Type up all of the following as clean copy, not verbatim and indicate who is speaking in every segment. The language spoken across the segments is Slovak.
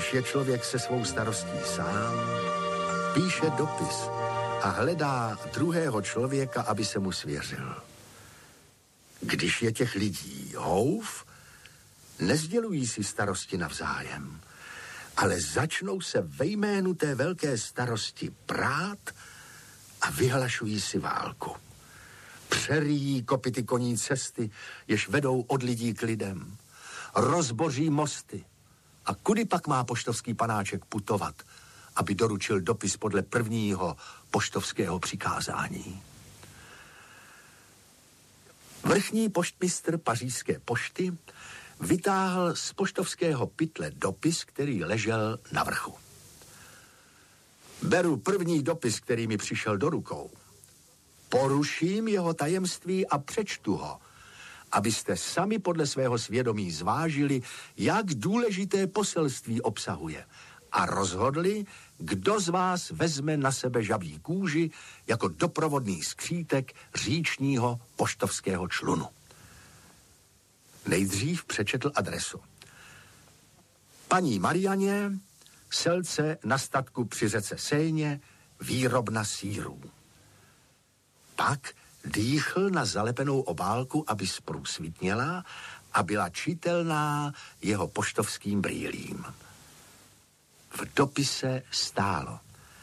Speaker 1: Když je člověk se svou starostí sám, píše dopis a hledá druhého člověka, aby se mu svěřil. Když je těch lidí houf, nezdělují si starosti navzájem, ale začnou se ve jménu té velké starosti prát a vyhlašují si válku. Přeryjí kopyty koní cesty, jež vedou od lidí k lidem. Rozboří mosty. A kudy pak má poštovský panáček putovat, aby doručil dopis podle prvního poštovského přikázání? Vrchní poštmistr pařížské pošty vytáhl z poštovského pytle dopis, který ležel na vrchu. Beru první dopis, který mi přišel do rukou. Poruším jeho tajemství a přečtu ho, abyste sami podle svého svědomí zvážili, jak důležité poselství obsahuje a rozhodli, kdo z vás vezme na sebe žabí kůži jako doprovodný skřítek říčního poštovského člunu. Nejdřív přečetl adresu. Paní Marianě, selce na statku při řece Sejně, výrobna sýrů. Pak dýchl na zalepenou obálku, aby zprůsvitněla a byla čitelná jeho poštovským brýlím. V dopise stálo: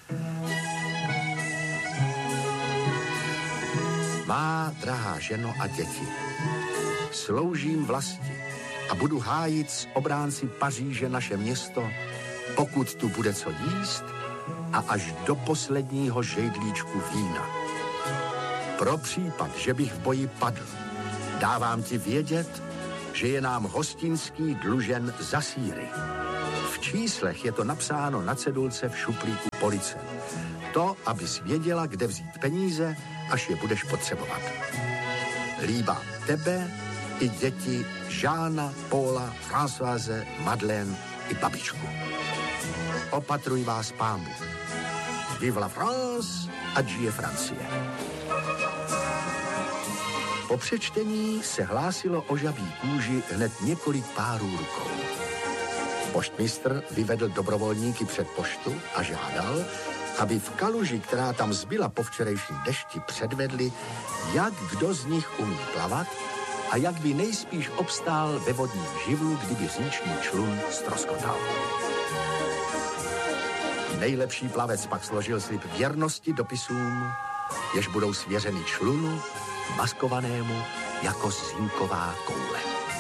Speaker 1: Má drahá ženo a děti, sloužím vlasti a budu hájit s obránci Paříže naše město, pokud tu bude co jíst a až do posledního žejdlíčku vína. Pro případ, že bych v boji padl, dávám ti vědět, že je nám hostinský dlužen za sýry. V číslech je to napsáno na cedulce v šuplíku police. To, abys věděla, kde vzít peníze, až je budeš potřebovat. Líbám tebe i děti Žána, Paula, Françoise, Madeleine i babičku. Opatruj vás Pán Bůh. Vive la France a žije Francie. Po přečtení se hlásilo o žabí kůži hned několik párů rukou. Poštmistr vyvedl dobrovolníky před poštu a žádal, aby v kaluži, která tam zbyla po včerejším dešti, předvedli, jak kdo z nich umí plavat a jak by nejspíš obstál ve vodním živlu, kdyby říční člun ztroskotal. Nejlepší plavec pak složil slib věrnosti dopisům, jež budou svěřeny člunu, maskovanému jako zinková koule.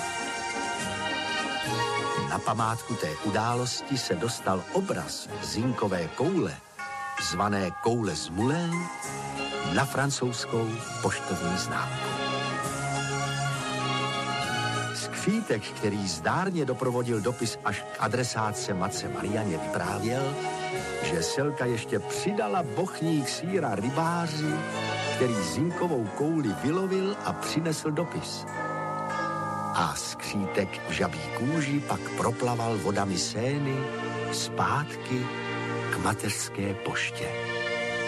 Speaker 1: Na památku té události se dostal obraz zinkové koule, zvané koule z Moulin, na francouzskou poštovní známku. Skřítek, který zdárně doprovodil dopis až k adresátce matce Marianě, vyprávěl, že Selka ještě přidala bochník sýra rybáři, který zinkovou kouli vylovil a přinesl dopis. A skřítek v žabí kůži pak proplaval vodami Sény zpátky k mateřské poště.